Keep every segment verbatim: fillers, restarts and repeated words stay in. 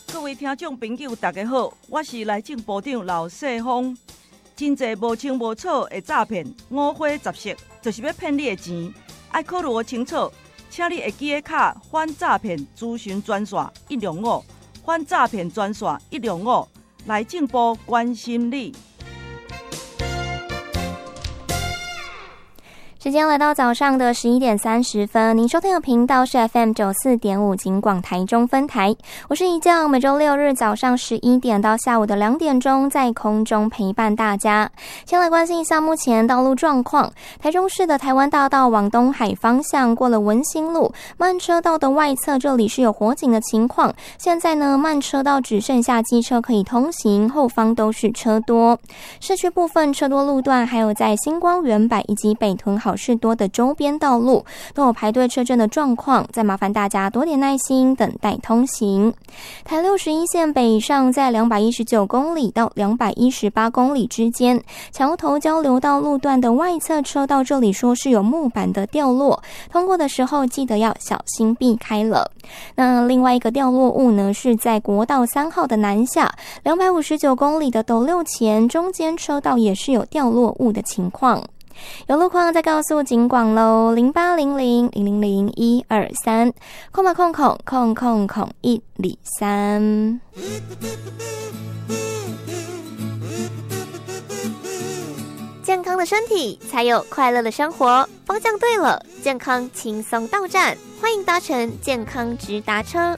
各位听众朋友，大家好，我是内政部长刘世芳。真侪无清无楚的诈骗，五花十色，就是要骗你的钱。爱考虑清楚，请你会记得卡反诈骗咨询专线一零五，反诈骗专线一零五，内政部关心你。 时间来到早上的十一点三十分，您收听的频道是 F M 九四点五警广台中分台，我是一将，每周六日早上十一点到下午的两点钟在空中陪伴大家。先来关心一下目前道路状况。台中市的台湾大道往东海方向过了文心路慢车道的外侧，这里是有火警的情况，现在呢慢车道只剩下机车可以通行，后方都是车多。市区部分车多路段还有在星光原百以及北屯好事多的周边道路都有排队车阵的状况，再麻烦大家多点耐心等待通行。台六十一线北上在两百一十九公里到两百一十八公里之间，桥头交流道路段的外侧车道这里说是有木板的掉落，通过的时候记得要小心避开了。那另外一个掉落物呢，是在国道三号的南下两百五十九公里的斗六前，中间车道也是有掉落物的情况。有路况再告诉警广喽，零八零零零零零一二三，空吧空空空空空一里三。健康的身体才有快乐的生活，方向对了，健康轻松到站，欢迎搭乘健康直达车。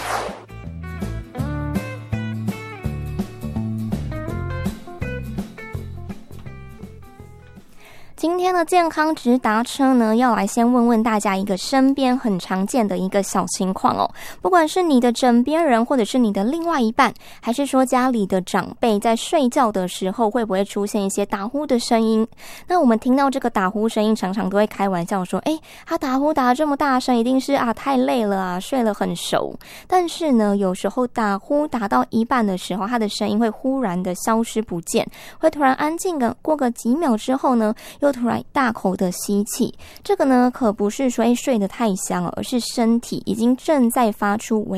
今天的健康直达车呢，要来先问问大家一个身边很常见的一个小情况哦。不管是你的枕边人，或者是你的另外一半，还是说家里的长辈，在睡觉的时候会不会出现一些打呼的声音？那我们听到这个打呼声音，常常都会开玩笑说，诶，他打呼打这么大声，一定是啊太累了啊，睡了很熟。但是呢，有时候打呼打到一半的时候，他的声音会忽然的消失不见，会突然安静的，过个几秒之后呢，又突然大口的吸气，这个呢可不是说睡得太香，而是身体已经正在发出